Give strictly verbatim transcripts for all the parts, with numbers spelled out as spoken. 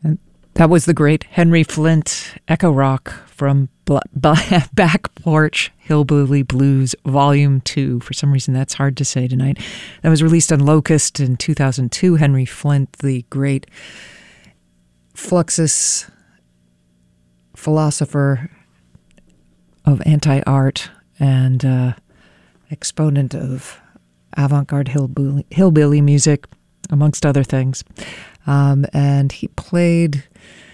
And that was the great Henry Flint, Echo Rock from Bla- Bla- Back Porch Hillbilly Blues Volume two. For some reason, that's hard to say tonight. That was released on Locust in two thousand two. Henry Flint, the great Fluxus philosopher of anti-art and uh, exponent of avant-garde hillbilly, hillbilly music, amongst other things. Um, and he played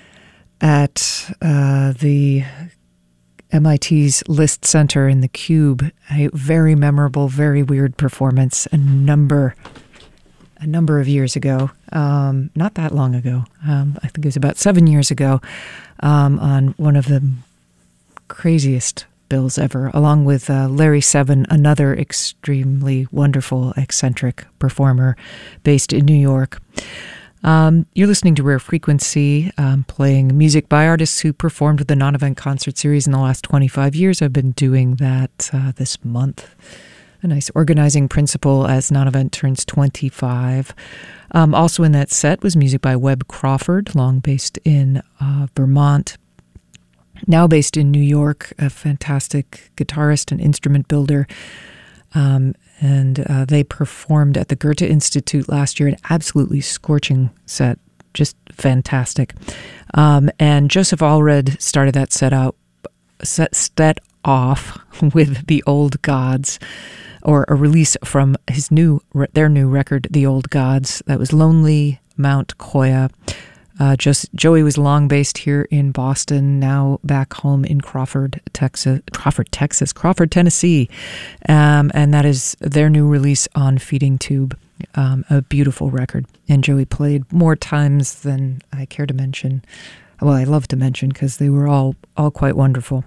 at uh, the M I T's Liszt Center in the Cube, a very memorable, very weird performance a number a number of years ago, um, not that long ago. Um, I think it was about seven years ago, um, on one of the craziest bills ever, along with uh, Larry Seven, another extremely wonderful, eccentric performer based in New York. Um, you're listening to Rare Frequency, um, playing music by artists who performed with the Non-Event Concert Series in the last twenty-five years. I've been doing that uh, this month. A nice organizing principle as Non-Event turns twenty-five. Um, also in that set was music by Webb Crawford, long based in uh, Vermont, now based in New York, a fantastic guitarist and instrument builder. Um, and uh, they performed at the Goethe Institute last year, an absolutely scorching set, just fantastic. Um, and Joseph Allred started that set out, set, set off with The Old Gods, or a release from his new, their new record, The Old Gods. That was Lonely Mount Koya. Uh, just Joey was long based here in Boston, now back home in Crawford, Texas, Crawford, Texas, Crawford, Tennessee. Um, and that is their new release on Feeding Tube, um, a beautiful record. And Joey played more times than I care to mention. Well, I love to mention because they were all, all quite wonderful.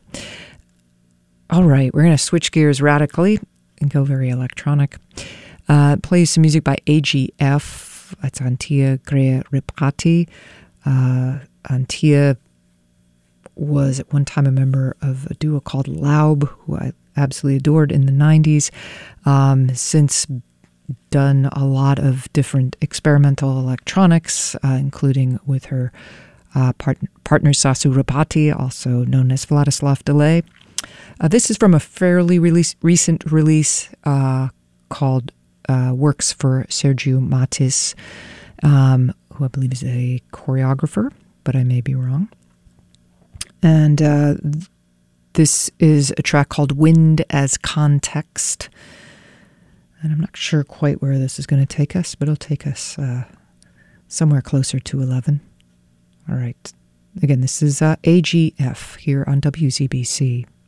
All right, we're going to switch gears radically and go very electronic. Uh, play some music by A G F. It's Antia Grea Ripati. Uh, Antia was at one time a member of a duo called Laub, who I absolutely adored in the nineties. Um, since done a lot of different experimental electronics, uh, including with her uh, part- partner Sasu Ripati, also known as Vladislav Delay. Uh, this is from a fairly release, recent release uh, called uh, Works for Sergiu Matis, um, who I believe is a choreographer, but I may be wrong. And uh, th- this is a track called Wind as Context. And I'm not sure quite where this is going to take us, but it'll take us uh, somewhere closer to eleven. All right. Again, this is uh, A G F here on W Z B C.